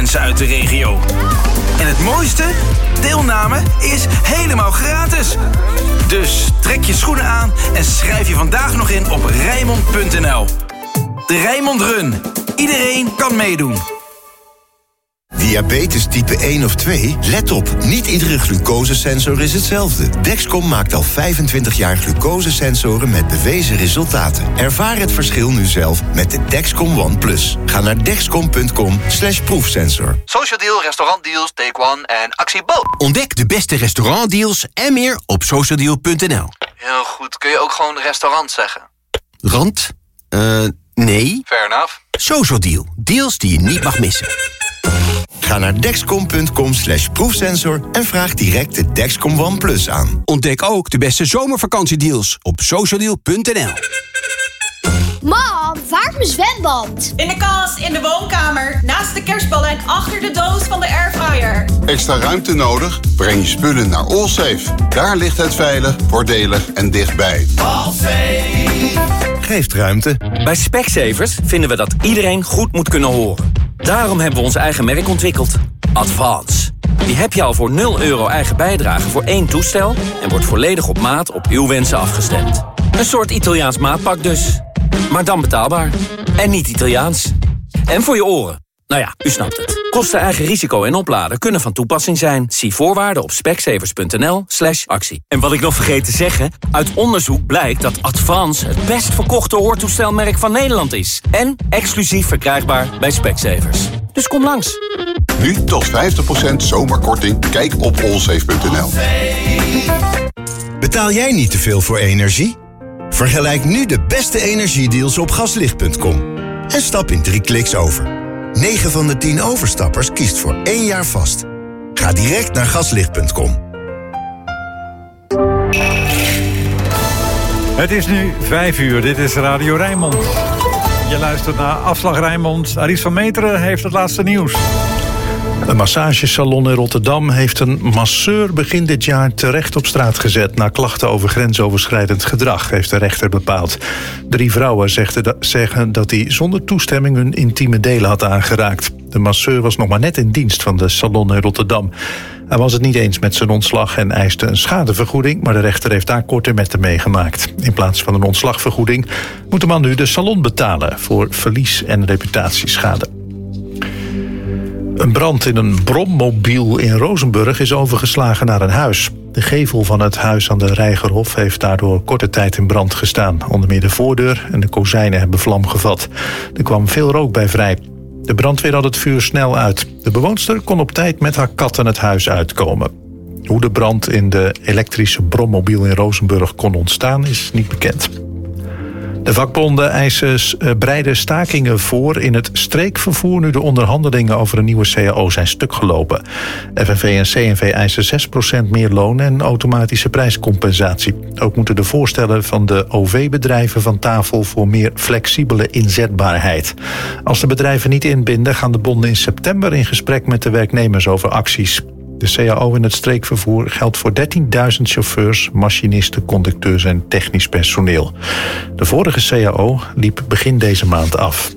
mensen uit de regio. En het mooiste? Deelname is helemaal gratis. Dus trek je schoenen aan en schrijf je vandaag nog in op Rijnmond.nl. De Rijnmond Run. Iedereen kan meedoen. Diabetes type 1 of 2? Let op, niet iedere glucosesensor is hetzelfde. Dexcom maakt al 25 jaar glucosesensoren met bewezen resultaten. Ervaar het verschil nu zelf met de Dexcom One Plus. Ga naar dexcom.com/proefsensor. Social Deal, restaurantdeals, Take One en Actie Bo. Ontdek de beste restaurantdeals en meer op socialdeal.nl. Heel goed, kun je ook gewoon restaurant zeggen? Rand? Nee. Fair enough. Social Deal. Deals die je niet mag missen. Ga naar dexcom.com/proefsensor en vraag direct de Dexcom One Plus aan. Ontdek ook de beste zomervakantiedeals op socialdeal.nl. Mam, waar is mijn zwembad? In de kast, in de woonkamer, naast de kerstballen en achter de doos van de airfryer. Extra ruimte nodig? Breng je spullen naar Allsafe. Daar ligt het veilig, voordelig en dichtbij. Allsafe geeft ruimte. Bij Specsavers vinden we dat iedereen goed moet kunnen horen. Daarom hebben we ons eigen merk ontwikkeld. Advance. Die heb je al voor €0 eigen bijdrage voor 1 toestel... en wordt volledig op maat op uw wensen afgestemd. Een soort Italiaans maatpak dus. Maar dan betaalbaar. En niet Italiaans. En voor je oren. Nou ja, u snapt het. Kosten, eigen risico en opladen kunnen van toepassing zijn. Zie voorwaarden op specsavers.nl/actie. En wat ik nog vergeet te zeggen... uit onderzoek blijkt dat Advance het best verkochte hoortoestelmerk van Nederland is. En exclusief verkrijgbaar bij Specsavers. Dus kom langs. Nu tot 50% zomerkorting. Kijk op allsafe.nl. Betaal jij niet te veel voor energie? Vergelijk nu de beste energiedeals op gaslicht.com. En stap in 3 kliks over. 9 van de 10 overstappers kiest voor 1 jaar vast. Ga direct naar gaslicht.com. Het is nu 5:00. Dit is Radio Rijnmond. Je luistert naar Afslag Rijnmond. Aries van Meteren heeft het laatste nieuws. Een massagesalon in Rotterdam heeft een masseur begin dit jaar terecht op straat gezet na klachten over grensoverschrijdend gedrag, heeft de rechter bepaald. 3 vrouwen zeggen dat hij zonder toestemming hun intieme delen had aangeraakt. De masseur was nog maar net in dienst van de salon in Rotterdam. Hij was het niet eens met zijn ontslag en eiste een schadevergoeding, maar de rechter heeft daar korte metten mee gemaakt. In plaats van een ontslagvergoeding moet de man nu de salon betalen voor verlies en reputatieschade. Een brand in een brommobiel in Rozenburg is overgeslagen naar een huis. De gevel van het huis aan de Reigerhof heeft daardoor korte tijd in brand gestaan. Onder meer de voordeur en de kozijnen hebben vlam gevat. Er kwam veel rook bij vrij. De brandweer had het vuur snel uit. De bewoonster kon op tijd met haar katten het huis uitkomen. Hoe de brand in de elektrische brommobiel in Rozenburg kon ontstaan is niet bekend. De vakbonden breiden stakingen voor in het streekvervoer nu de onderhandelingen over een nieuwe CAO zijn stuk gelopen. FNV en CNV eisen 6% meer loon en automatische prijscompensatie. Ook moeten de voorstellen van de OV-bedrijven van tafel voor meer flexibele inzetbaarheid. Als de bedrijven niet inbinden, gaan de bonden in september in gesprek met de werknemers over acties. De CAO in het streekvervoer geldt voor 13.000 chauffeurs, machinisten, conducteurs en technisch personeel. De vorige CAO liep begin deze maand af.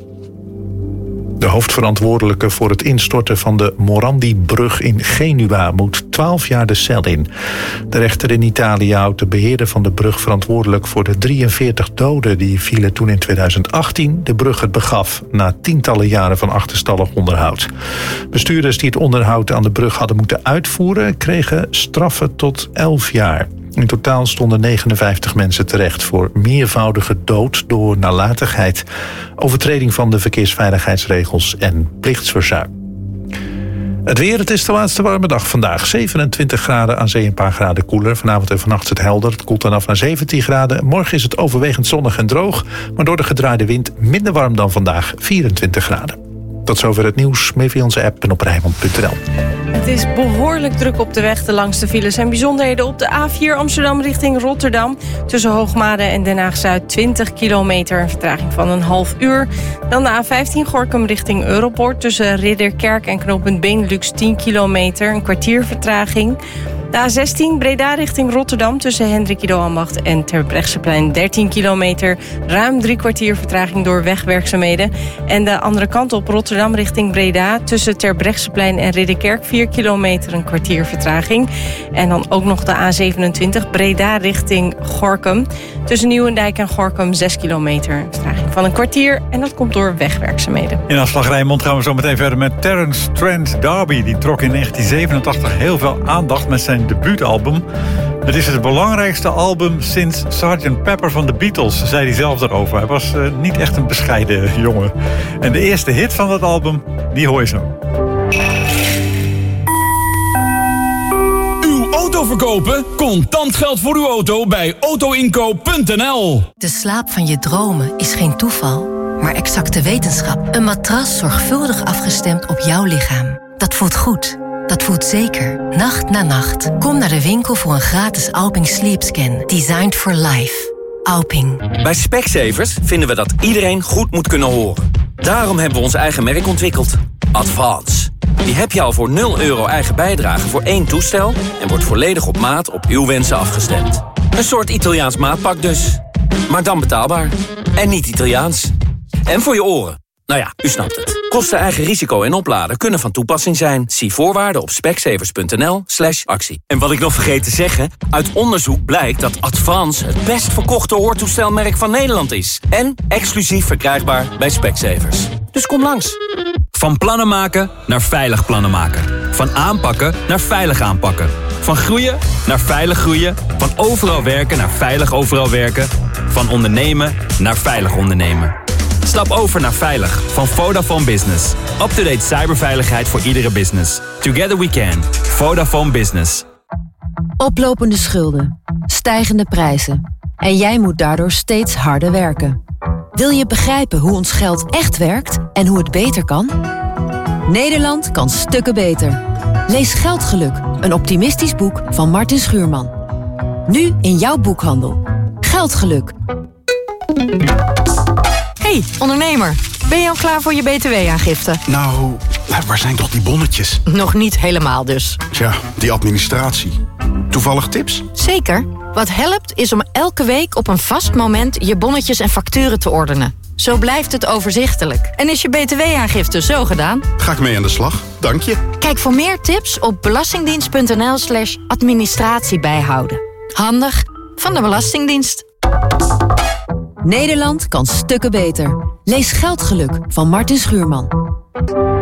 De hoofdverantwoordelijke voor het instorten van de Morandi-brug in Genua moet 12 jaar de cel in. De rechter in Italië houdt de beheerder van de brug verantwoordelijk voor de 43 doden die vielen toen in 2018 de brug het begaf, na tientallen jaren van achterstallig onderhoud. Bestuurders die het onderhoud aan de brug hadden moeten uitvoeren, kregen straffen tot 11 jaar. In totaal stonden 59 mensen terecht voor meervoudige dood door nalatigheid, overtreding van de verkeersveiligheidsregels en plichtsverzuim. Het weer, het is de laatste warme dag vandaag. 27 graden, aan zee een paar graden koeler. Vanavond en vannacht is het helder. Het koelt dan af naar 17 graden. Morgen is het overwegend zonnig en droog, maar door de gedraaide wind minder warm dan vandaag, 24 graden. Tot zover het nieuws. Meer via onze app en op Rijnmond.nl. Het is behoorlijk druk op de weg. De langste files en bijzonderheden op de A4 Amsterdam richting Rotterdam. Tussen Hoogmade en Den Haag-Zuid 20 kilometer. Een vertraging van een half uur. Dan de A15 Gorinchem richting Europoort. Tussen Ridderkerk en knooppunt Benelux 10 kilometer. Een kwartier vertraging. De A16 Breda richting Rotterdam tussen Hendrik Ido Ambacht en Terbrechtseplein 13 kilometer. Ruim 3 kwartier vertraging door wegwerkzaamheden. En de andere kant op Rotterdam richting Breda tussen Terbrechtseplein en Ridderkerk 4 kilometer, een kwartier vertraging. En dan ook nog de A27 Breda richting Gorinchem. Tussen Nieuwendijk en Gorinchem 6 kilometer. Vertraging van een kwartier en dat komt door wegwerkzaamheden. In Afslag Rijnmond gaan we zo meteen verder met Terence Trent D'Arby. Die trok in 1987 heel veel aandacht met zijn debuutalbum. Het is het belangrijkste album sinds Sgt. Pepper van de Beatles, zei hij zelf daarover. Hij was niet echt een bescheiden jongen. En de eerste hit van dat album, die hoor je zo. Auto verkopen? Contant geld voor uw auto bij autoinkoop.nl. De slaap van je dromen is geen toeval, maar exacte wetenschap. Een matras zorgvuldig afgestemd op jouw lichaam. Dat voelt goed. Dat voelt zeker. Nacht na nacht. Kom naar de winkel voor een gratis Alping Sleep Scan. Designed for life. Alping. Bij Specsavers vinden we dat iedereen goed moet kunnen horen. Daarom hebben we ons eigen merk ontwikkeld. Advance. Die heb je al voor €0 eigen bijdrage voor 1 toestel en wordt volledig op maat op uw wensen afgestemd. Een soort Italiaans maatpak dus. Maar dan betaalbaar. En niet Italiaans. En voor je oren. Nou ja, u snapt het. Kosten, eigen risico en opladen kunnen van toepassing zijn. Zie voorwaarden op specsavers.nl/actie. En wat ik nog vergeet te zeggen, uit onderzoek blijkt dat Advance het best verkochte hoortoestelmerk van Nederland is. En exclusief verkrijgbaar bij Specsavers. Dus kom langs. Van plannen maken naar veilig plannen maken. Van aanpakken naar veilig aanpakken. Van groeien naar veilig groeien. Van overal werken naar veilig overal werken. Van ondernemen naar veilig ondernemen. Stap over naar Veilig van Vodafone Business. Up-to-date cyberveiligheid voor iedere business. Together we can. Vodafone Business. Oplopende schulden. Stijgende prijzen. En jij moet daardoor steeds harder werken. Wil je begrijpen hoe ons geld echt werkt en hoe het beter kan? Nederland kan stukken beter. Lees Geldgeluk, een optimistisch boek van Martin Schuurman. Nu in jouw boekhandel. Geldgeluk. Hey, ondernemer. Ben je al klaar voor je btw-aangifte? Nou, waar zijn toch die bonnetjes? Nog niet helemaal dus. Tja, die administratie. Toevallig tips? Zeker. Wat helpt is om elke week op een vast moment je bonnetjes en facturen te ordenen. Zo blijft het overzichtelijk. En is je btw-aangifte zo gedaan? Ga ik mee aan de slag, dank je. Kijk voor meer tips op belastingdienst.nl/administratie bijhouden. Handig van de Belastingdienst. Nederland kan stukken beter. Lees Geldgeluk van Martin Schuurman.